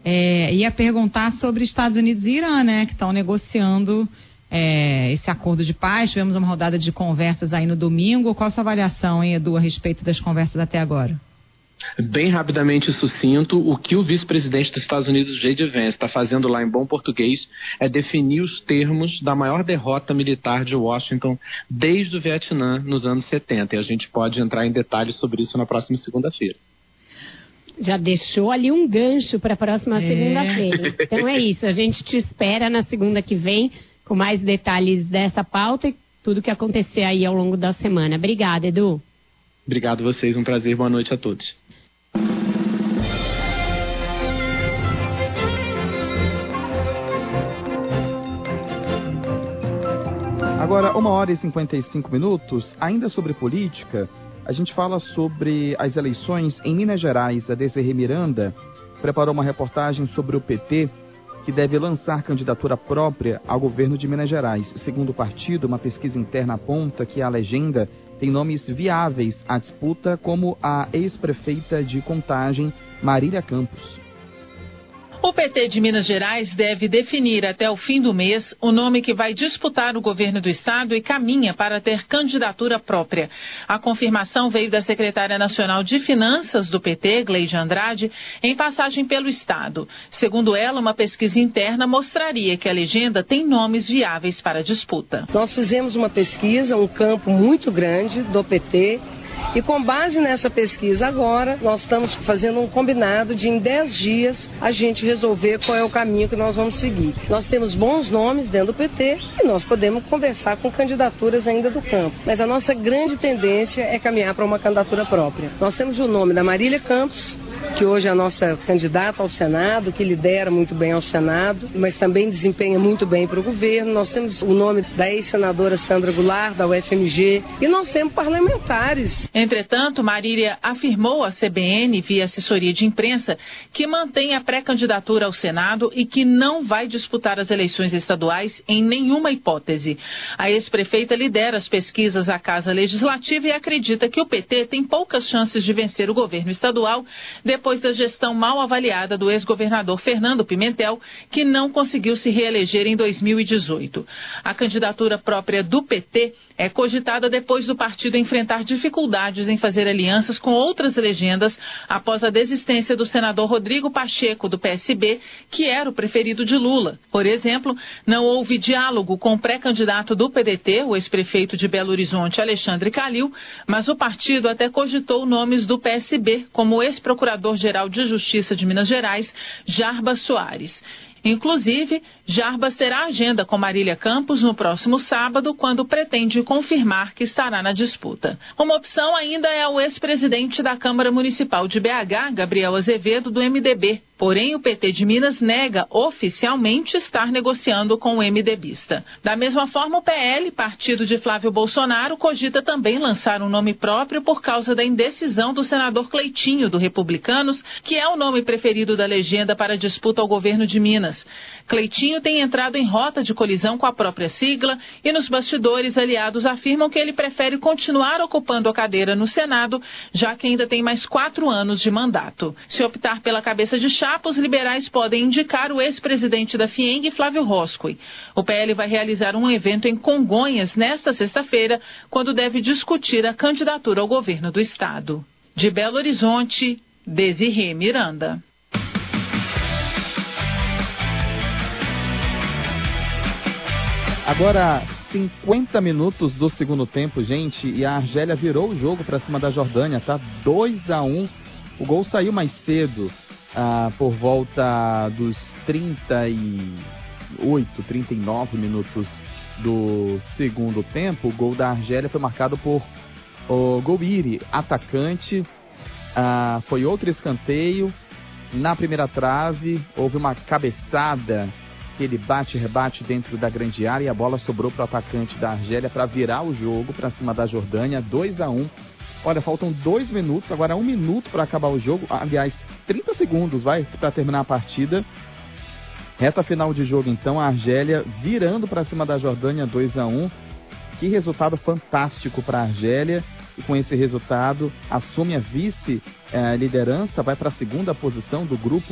Ia perguntar sobre Estados Unidos e Irã, né, que estão negociando esse acordo de paz. Tivemos uma rodada de conversas aí no domingo. Qual a sua avaliação, hein, Edu, a respeito das conversas até agora? Bem rapidamente e sucinto, o que o vice-presidente dos Estados Unidos, J.D. Vance, está fazendo lá em bom português é definir os termos da maior derrota militar de Washington desde o Vietnã nos anos 70. E a gente pode entrar em detalhes sobre isso na próxima segunda-feira. Já deixou ali um gancho para a próxima segunda-feira. Então é isso, a gente te espera na segunda que vem com mais detalhes dessa pauta e tudo que acontecer aí ao longo da semana. Obrigada, Edu. Obrigado a vocês, um prazer, boa noite a todos. Agora, 1h55, ainda sobre política, a gente fala sobre as eleições em Minas Gerais. A Desirê Miranda preparou uma reportagem sobre o PT, que deve lançar candidatura própria ao governo de Minas Gerais. Segundo o partido, uma pesquisa interna aponta que a legenda tem nomes viáveis à disputa, como a ex-prefeita de Contagem, Marília Campos. O PT de Minas Gerais deve definir até o fim do mês o nome que vai disputar o governo do estado e caminha para ter candidatura própria. A confirmação veio da secretária nacional de Finanças do PT, Gleide Andrade, em passagem pelo estado. Segundo ela, uma pesquisa interna mostraria que a legenda tem nomes viáveis para a disputa. Nós fizemos uma pesquisa, um campo muito grande do PT, e com base nessa pesquisa agora, nós estamos fazendo um combinado de em 10 dias a gente resolver qual é o caminho que nós vamos seguir. Nós temos bons nomes dentro do PT e nós podemos conversar com candidaturas ainda do campo. Mas a nossa grande tendência é caminhar para uma candidatura própria. Nós temos o nome da Marília Campos, que hoje é a nossa candidata ao Senado, que lidera muito bem ao Senado, mas também desempenha muito bem para o governo. Nós temos o nome da ex-senadora Sandra Goulart, da UFMG, e nós temos parlamentares. Entretanto, Marília afirmou à CBN, via assessoria de imprensa, que mantém a pré-candidatura ao Senado e que não vai disputar as eleições estaduais em nenhuma hipótese. A ex-prefeita lidera as pesquisas à Casa Legislativa e acredita que o PT tem poucas chances de vencer o governo estadual depois da gestão mal avaliada do ex-governador Fernando Pimentel, que não conseguiu se reeleger em 2018. A candidatura própria do PT é cogitada depois do partido enfrentar dificuldades em fazer alianças com outras legendas após a desistência do senador Rodrigo Pacheco, do PSB, que era o preferido de Lula. Por exemplo, não houve diálogo com o pré-candidato do PDT, o ex-prefeito de Belo Horizonte, Alexandre Calil, mas o partido até cogitou nomes do PSB, como o ex-procurador-geral de Justiça de Minas Gerais, Jarbas Soares. Inclusive, Jarbas terá agenda com Marília Campos no próximo sábado, quando pretende confirmar que estará na disputa. Uma opção ainda é o ex-presidente da Câmara Municipal de BH, Gabriel Azevedo, do MDB. Porém, o PT de Minas nega oficialmente estar negociando com o MDBista. Da mesma forma, o PL, partido de Flávio Bolsonaro, cogita também lançar um nome próprio por causa da indecisão do senador Cleitinho, do Republicanos, que é o nome preferido da legenda para a disputa ao governo de Minas. Cleitinho tem entrado em rota de colisão com a própria sigla e nos bastidores aliados afirmam que ele prefere continuar ocupando a cadeira no Senado, já que ainda tem mais 4 anos de mandato. Se optar pela cabeça de chapa, os liberais podem indicar o ex-presidente da FIENG, Flávio Roscoe. O PL vai realizar um evento em Congonhas nesta sexta-feira, quando deve discutir a candidatura ao governo do estado. De Belo Horizonte, Desirê Miranda. Agora, 50 minutos do segundo tempo, gente, e a Argélia virou o jogo para cima da Jordânia, tá? 2-1. O gol saiu mais cedo, por volta dos 38, 39 minutos do segundo tempo. O gol da Argélia foi marcado por o Gouiri, atacante. Foi outro escanteio. Na primeira trave, houve uma cabeçada, aquele bate-rebate dentro da grande área, e a bola sobrou para o atacante da Argélia para virar o jogo para cima da Jordânia, 2-1. Olha, faltam 2 minutos, agora 1 minuto para acabar o jogo. Aliás, 30 segundos, para terminar a partida. Reta final de jogo, então, a Argélia virando para cima da Jordânia, 2-1. Que resultado fantástico para a Argélia. E com esse resultado, assume a vice-liderança, vai para a segunda posição do grupo